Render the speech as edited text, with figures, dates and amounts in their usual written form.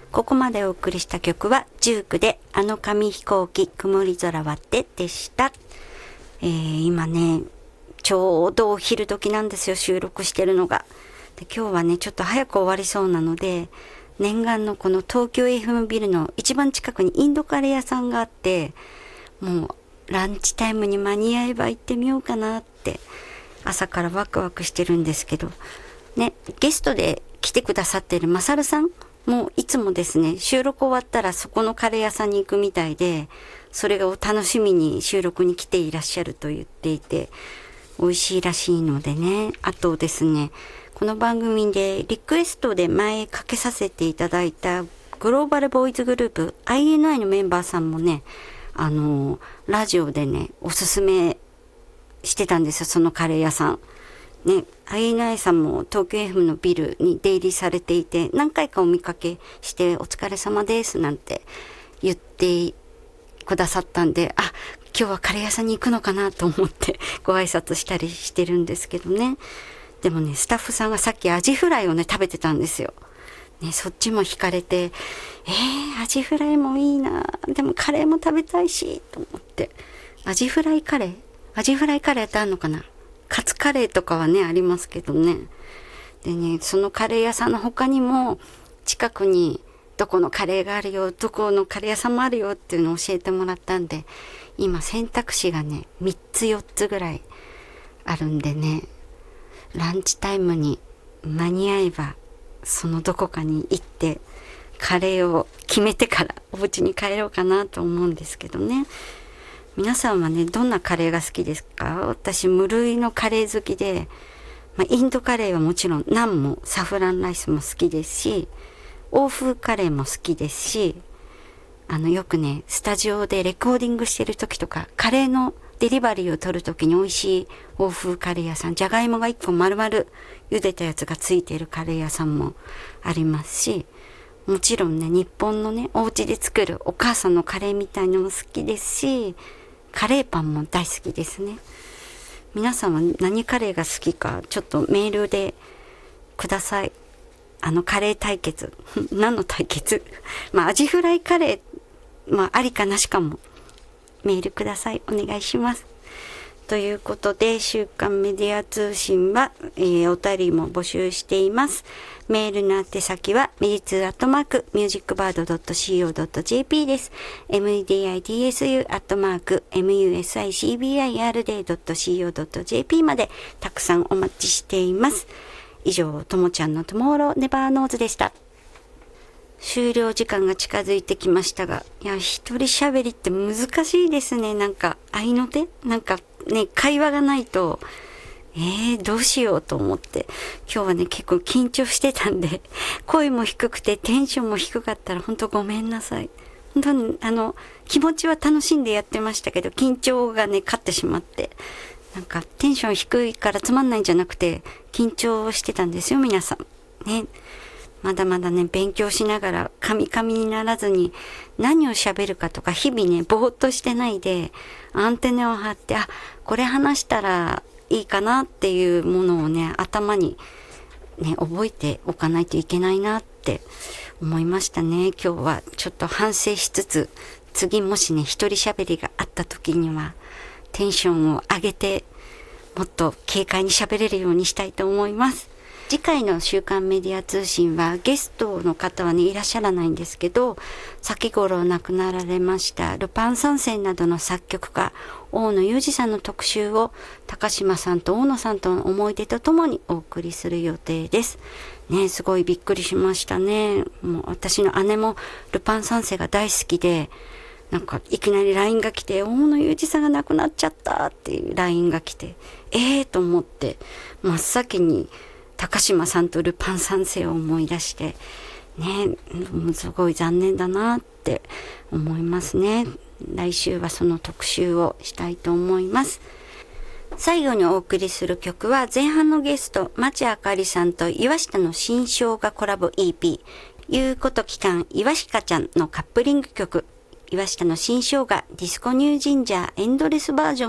ここまでお送りした曲は19であの紙飛行機曇り空割ってでした。今ねちょうどお昼時なんですよ、収録してるのが。で今日はねちょっと早く終わりそうなので、念願のこの東京 FM ビルの一番近くにインドカレー屋さんがあって、もうランチタイムに間に合えば行ってみようかなって朝からワクワクしてるんですけどね。ゲストで来てくださってるマサルさんもいつもですね、収録終わったらそこのカレー屋さんに行くみたいで、それを楽しみに収録に来ていらっしゃると言っていて、美味しいらしいのでね。あとですね、この番組でリクエストで前かけさせていただいたグローバルボーイズグループ INI のメンバーさんもね、ラジオでねおすすめしてたんですよ、そのカレー屋さんね。INI さんも東京 FM のビルに出入りされていて、何回かお見かけしてお疲れ様ですなんて言ってくださったんで、あ、今日はカレー屋さんに行くのかなと思ってご挨拶したりしてるんですけどね。でもね、スタッフさんがさっきアジフライをね食べてたんですよ、ね、そっちも惹かれて、アジフライもいいな、でもカレーも食べたいしと思って。アジフライカレーってあるのかな。カツカレーとかはねありますけどね。でね、そのカレー屋さんの他にも近くにどこのカレーがあるよ、どこのカレー屋さんもあるよっていうのを教えてもらったんで、今選択肢がね3つ4つぐらいあるんでね、ランチタイムに間に合えばそのどこかに行ってカレーを決めてからお家に帰ろうかなと思うんですけどね。皆さんはねどんなカレーが好きですか？私無類のカレー好きで、インドカレーはもちろんナンもサフランライスも好きですし、欧風カレーも好きですし、よくねスタジオでレコーディングしてる時とかカレーのデリバリーを取る時に美味しい欧風カレー屋さん、じゃがいもが1個丸々茹でたやつがついているカレー屋さんもありますし、もちろんね日本のねお家で作るお母さんのカレーみたいのも好きですし、カレーパンも大好きですね。皆さんは何カレーが好きかちょっとメールでください。カレー対決何の対決アジフライカレーありかなしかもメールください。お願いします。ということで、週刊メディア通信は、お便りも募集しています。メールの宛先はmeditsu@musicbird.co.jp です。meditsu@musicbird.co.jp までたくさんお待ちしています。以上、ともちゃんのトゥモローネバーノーズでした。終了時間が近づいてきましたが、いや、一人喋りって難しいですね。なんか、合いの手なんかね、会話がないと、どうしようと思って。今日はね、結構緊張してたんで、声も低くてテンションも低かったら、本当ごめんなさい。本当に、気持ちは楽しんでやってましたけど、緊張がね、勝ってしまって。なんか、テンション低いからつまんないんじゃなくて、緊張してたんですよ、皆さん。ね。まだまだね、勉強しながら、カミカミにならずに、何を喋るかとか、日々ね、ぼーっとしてないで、アンテナを張って、これ話したらいいかなっていうものをね、頭にね、覚えておかないといけないなって思いましたね。今日はちょっと反省しつつ、次もしね、一人喋りがあった時には、テンションを上げて、もっと軽快に喋れるようにしたいと思います。次回の週刊メディア通信はゲストの方はねいらっしゃらないんですけど、先頃亡くなられましたルパン三世などの作曲家大野裕二さんの特集を高島さんと大野さんとの思い出とともにお送りする予定ですね。すごいびっくりしましたね。もう私の姉もルパン三世が大好きで、なんかいきなり LINE が来て、大野裕二さんが亡くなっちゃったっていう LINE が来て、と思って真っ先に高島さんとルパン三世を思い出してね、すごい残念だなって思いますね。来週はその特集をしたいと思います。最後にお送りする曲は前半のゲスト町あかりさんと岩下の新生姜コラボ EP ゆうこと期間岩下ちゃんのカップリング曲、岩下の新生姜ディスコニュージンジャーエンドレスバージョン